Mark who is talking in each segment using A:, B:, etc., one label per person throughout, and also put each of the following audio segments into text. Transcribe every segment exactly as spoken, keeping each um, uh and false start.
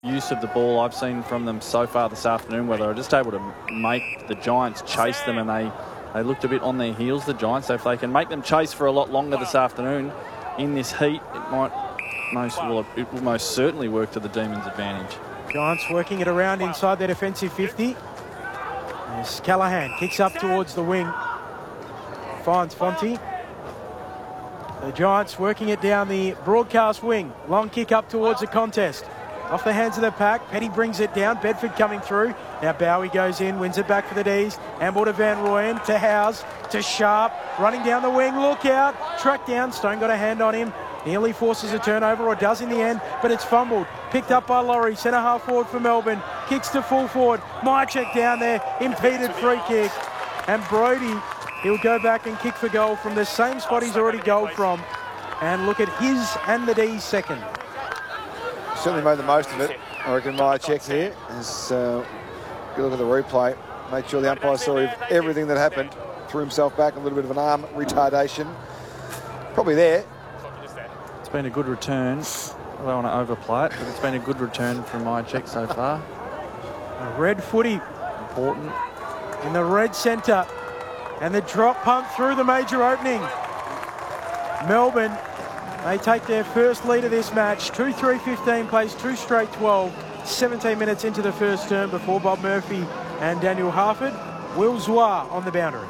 A: use of the ball I've seen from them so far this afternoon, where they're just able to make the Giants chase them, and they, they looked a bit on their heels, the Giants. So if they can make them chase for a lot longer this afternoon in this heat, it might most, well, it will most certainly work to the Demons' advantage.
B: Giants working it around inside their defensive fifty. As Callaghan kicks up towards the wing, finds Fonte. The Giants working it down the broadcast wing. Long kick up towards the contest. Off the hands of the pack. Petty brings it down. Bedford coming through. Now Bowie goes in, wins it back for the D's. Handball to Van Rooyen, to Howes, to Sharp. Running down the wing, look out. Tracked down, Stone got a hand on him. Nearly forces a turnover, or does in the end, but it's fumbled. Picked up by Laurie, centre half forward for Melbourne. Kicks to full forward. Mychek down there, impeded free kick. And Brody, he'll go back and kick for goal from the same spot he's already goaled from. And look at his and the D's second.
C: Certainly made the most of it. I reckon Mychek here. As uh, you look at the replay, made sure the umpire saw everything that happened. Threw himself back, a little bit of an arm retardation. Probably there.
A: It's been a good return. I don't want to overplay it, but it's been a good return from Mychek so far.
B: A red footy.
A: Important.
B: In the red centre. And the drop pump through the major opening. Melbourne, they take their first lead of this match. two three fifteen plays two straight twelve. seventeen minutes into the first term before Bob Murphy and Daniel Harford. Will Zwa on the boundary.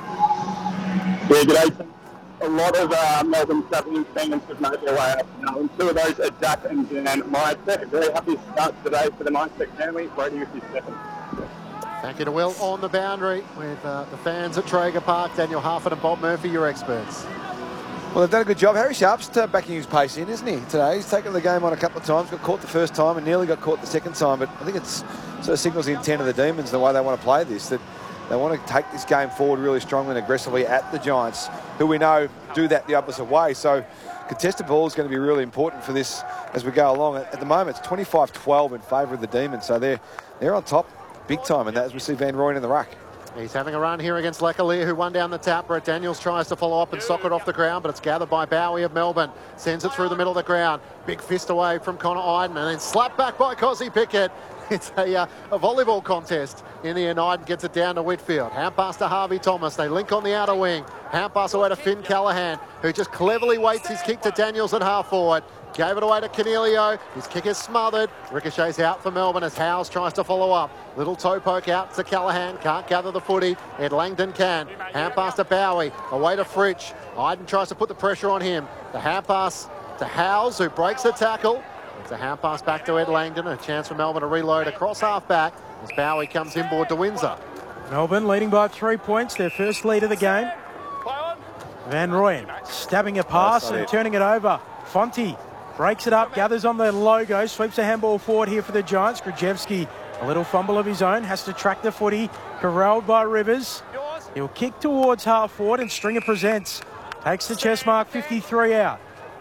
D: Yeah, g'day. A lot of uh, Melbourne travelling fans have made their way up now. And two of those are Jack and Dan Mychek. Very happy start today for the Mychek family. Brady with his second.
E: Thank you to Will on the boundary with uh, the fans at Traeger Park. Daniel Harford and Bob Murphy, your experts.
C: Well, they've done a good job. Harry Sharp's uh, backing his pace in, isn't he, today? He's taken the game on a couple of times, got caught the first time and nearly got caught the second time. But I think it's sort of signals the intent of the Demons, the way they want to play this, that they want to take this game forward really strongly and aggressively at the Giants, who we know do that the opposite way. So contested ball is going to be really important for this as we go along. At the moment, it's twenty-five twelve in favour of the Demons. So they're, they're on top big time in that as we see Van Rooyen in the ruck.
E: He's having a run here against Lecalier, who won down the tap. Brett Daniels tries to follow up and sock it off the ground, but it's gathered by Bowie of Melbourne. Sends it through the middle of the ground. Big fist away from Connor Iden, and then slapped back by Cozzy Pickett. It's a, uh, a volleyball contest in the end. Iden gets it down to Whitfield. Hand pass to Harvey Thomas. They link on the outer wing. Hand pass away to Finn Callaghan, who just cleverly waits his kick to Daniels at half forward. Gave it away to Canelio. His kick is smothered. Ricochets out for Melbourne as Howes tries to follow up. Little toe poke out to Callaghan. Can't gather the footy. Ed Langdon can. Hand pass to Bowie. Away to Fritsch. Iden tries to put the pressure on him. The hand pass to Howes, who breaks the tackle. It's a hand pass back to Ed Langdon. A chance for Melbourne to reload across half back as Bowie comes inboard to Windsor.
B: Melbourne leading by three points. Their first lead of the game. Van Rooyen stabbing a pass and turning it over. Fonte breaks it up, gathers on the logo, sweeps a handball forward here for the Giants. Krajewski, a little fumble of his own, has to track the footy, corralled by Rivers. He'll kick towards half forward and Stringer presents. Takes the chest mark, fifty-three out.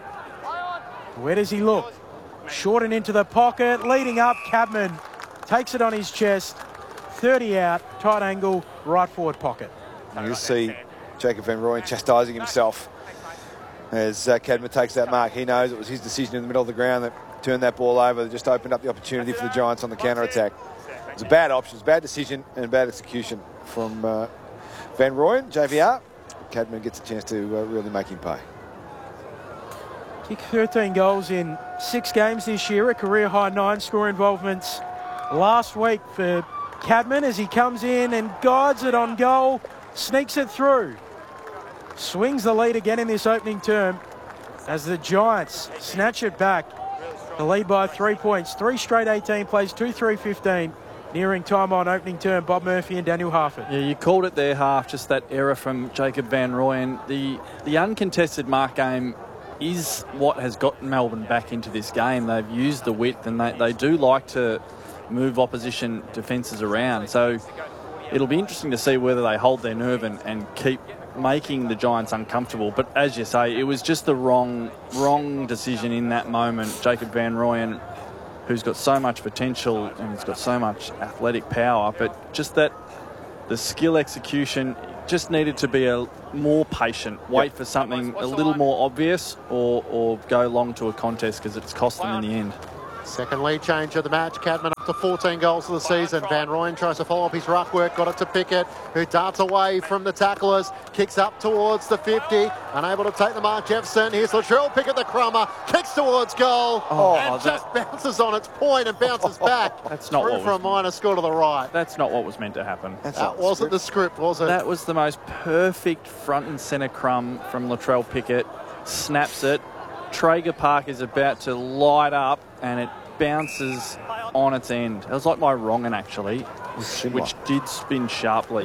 B: Where does he look? Short and into the pocket, leading up, Cadman takes it on his chest. thirty out, tight angle, right forward pocket.
C: And you'll see Jacob Van Rooyen chastising himself as uh, Cadman takes that mark. He knows it was his decision in the middle of the ground that turned that ball over, that just opened up the opportunity for the Giants on the counter-attack. It was a bad option, it was a bad decision and bad execution from uh, Van Rooyen, J V R. Cadman gets a chance to uh, really make him pay.
B: Kicked thirteen goals in six games this year, a career-high nine score involvements last week for Cadman as he comes in and guides it on goal, sneaks it through. Swings the lead again in this opening term as the Giants snatch it back. The lead by three points. Three straight eighteen plays, two three fifteen. Nearing time on opening term, Bob Murphy and Daniel Harford.
A: Yeah, you called it there, Half, just that error from Jacob Van Rooyen. The, the uncontested mark game is what has gotten Melbourne back into this game. They've used the width and they, they do like to move opposition defences around. So it'll be interesting to see whether they hold their nerve and, and keep making the Giants uncomfortable. But as you say, it was just the wrong wrong decision in that moment. Jacob Van Rooyen, who's got so much potential and he's got so much athletic power, but just that the skill execution just needed to be a more patient, wait yep. for something a little more obvious, or, or go long to a contest because it's cost them in the end.
E: Second lead change of the match. Cadman up to fourteen goals for the season. Van Rooyen tries to follow up his ruck work. Got it to Pickett, who darts away from the tacklers. Kicks up towards the fifty. Unable to take the mark, Jefferson. Here's Latrell Pickett, the crummer. Kicks towards goal.
A: Oh,
E: and
A: that-
E: just bounces on its point and bounces back.
A: That's not
E: Through
A: what
E: for a
A: was-
E: minor score to the right.
A: That's not what was meant to happen.
C: That's
E: That
C: not the
E: wasn't
C: script.
E: the script, was it?
A: That was the most perfect front and centre crumb from Latrell Pickett. Snaps it. Traeger Park is about to light up and it bounces on its end. It was like my wrong'un actually,
C: Similar.
A: which did spin sharply.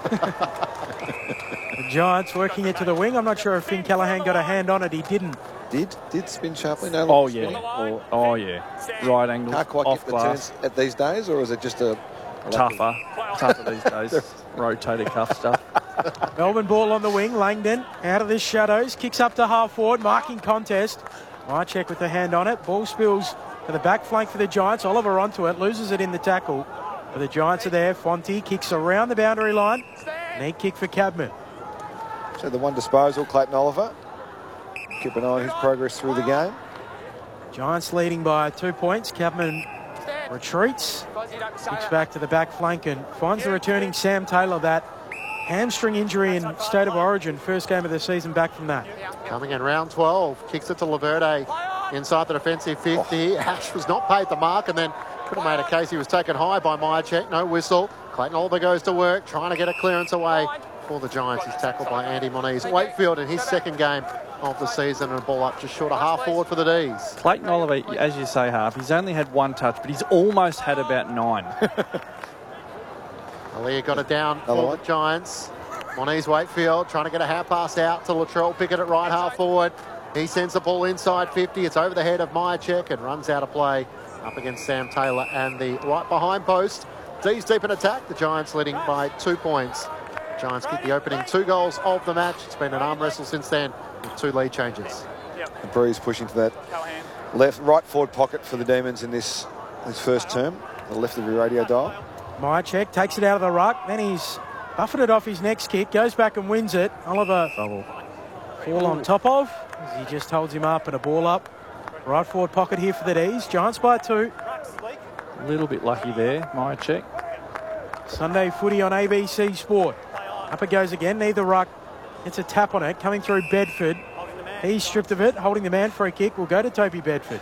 B: The Giants working it to the wing. I'm not sure if Finn Callaghan got a hand on it. He didn't.
C: Did did spin sharply? No.
A: Oh
C: longer
A: yeah,
C: spinning?
A: oh, oh yeah. Right angle,
C: Can't quite
A: off
C: get the
A: glass,
C: turns at these days, or is it just a, a lack of-
A: tougher, tougher these days. Rotator cuff stuff.
B: Melbourne ball on the wing. Langdon out of the shadows. Kicks up to half forward. Marking contest. Mychek with the hand on it. Ball spills to the back flank for the Giants. Oliver onto it. Loses it in the tackle. But the Giants are there. Fonte kicks around the boundary line. Neat kick for Cadman.
C: So the one disposal, Clayton Oliver. Keep an eye on his progress through the game.
B: Giants leading by two points. Cadman retreats. Kicks back to the back flank and finds the returning Sam Taylor. That hamstring injury in State of Origin. First game of the season back from that.
E: Coming in round twelve, kicks it to Laverde inside the defensive fifty. Ash was not paid the mark and then could have made a case he was taken high by Mychek. No whistle. Clayton Oliver goes to work, trying to get a clearance away for the Giants. He's tackled by Andy Moniz. Wakefield in his second game of the season and a ball up just short of half forward for the D's.
A: Clayton Oliver, as you say, half. He's only had one touch, but he's almost had about nine.
E: Aaliyah got it down
C: Another
E: for
C: one.
E: the Giants. Moniz Wakefield trying to get a half pass out to Latrell Pickett at right half forward. He sends the ball inside fifty. It's over the head of Mychek and runs out of play up against Sam Taylor and the right behind post. D's deep in attack. The Giants leading by two points. Giants kick the opening two goals of the match. It's been an arm wrestle since then with two lead changes.
C: The Breeze pushing to that left, right forward pocket for the Demons in this this first term. The left of your radio dial.
B: Mychek takes it out of the ruck. Then he's buffeted off his next kick. Goes back and wins it. Oliver
A: Bubble.
B: fall on top of. As he just holds him up and a ball up. Right forward pocket here for the D's. Giants by two.
A: A little bit lucky there, Mychek.
B: Sunday footy on A B C Sport. Up it goes again. Neither ruck. It's a tap on it. Coming through Bedford. He's stripped of it. Holding the man for a kick. Will go to Toby Bedford.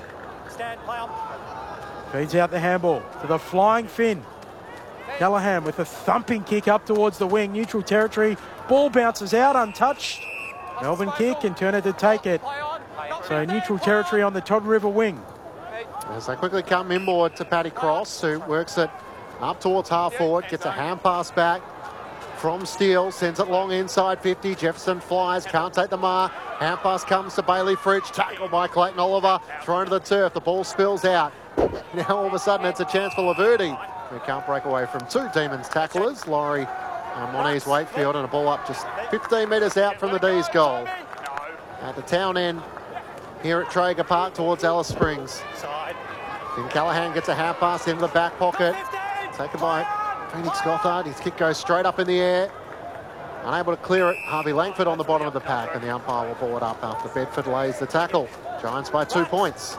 B: Feeds out the handball to the flying Finn. Callaghan with a thumping kick up towards the wing. Neutral territory. Ball bounces out untouched. Melbourne kick and turn it to take it. So neutral territory on the Todd River wing.
E: As they quickly come inboard to Paddy Cross, who works it up towards half forward, gets a hand pass back from Steele, sends it long inside fifty. Jefferson flies, can't take the mark. Hand pass comes to Bailey Fritsch, tackled by Clayton Oliver, thrown to the turf. The ball spills out. Now all of a sudden it's a chance for Laverde, who can't break away from two Demons tacklers, Laurie and Moniz Wakefield, and a ball up just fifteen metres out from the D's goal. At the town end here at Traeger Park towards Alice Springs. Finn Callaghan gets a hand pass into the back pocket. Taken by Phoenix Gothard. His kick goes straight up in the air. Unable to clear it. Harvey Langford on the bottom of the pack, and the umpire will ball it up after Bedford lays the tackle. Giants by two points.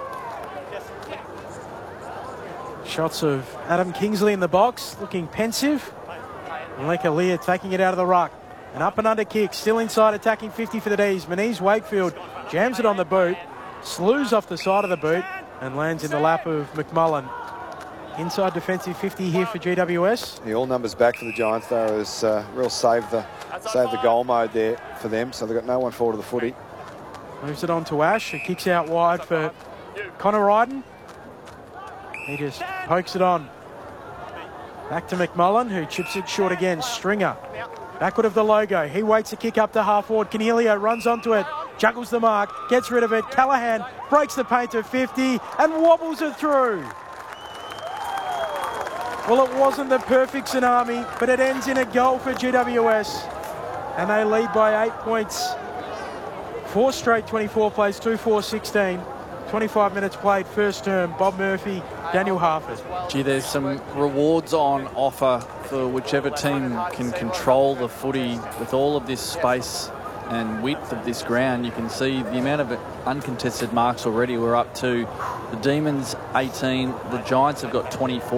B: Shots of Adam Kingsley in the box, looking pensive. Leka Lear taking it out of the ruck. An up and under kick, still inside attacking fifty for the D's. Moniz Wakefield jams it on the boot, slews off the side of the boot, and lands in the lap of McMullen. Inside defensive fifty here for G W S.
C: Yeah, all numbers back for the Giants though, as uh, real save the save the goal mode there for them. So they've got no one forward of the footy.
B: Moves it on to Ash, who kicks out wide for Connor Ryden. He just pokes it on. Back to McMullen, who chips it short again. Stringer, backward of the logo. He waits a kick up to half forward. Canelio runs onto it, juggles the mark, gets rid of it. Callaghan breaks the paint to fifty and wobbles it through. Well, it wasn't the perfect tsunami, but it ends in a goal for G W S. And they lead by eight points. Four straight twenty-four plays, two four sixteen. twenty-five minutes played, first term. Bob Murphy, Daniel Harford.
A: Gee, there's some rewards on offer for whichever team can control the footy with all of this space and width of this ground, you can see the amount of uncontested marks already. We're up to the Demons eighteen, the Giants have got twenty-four.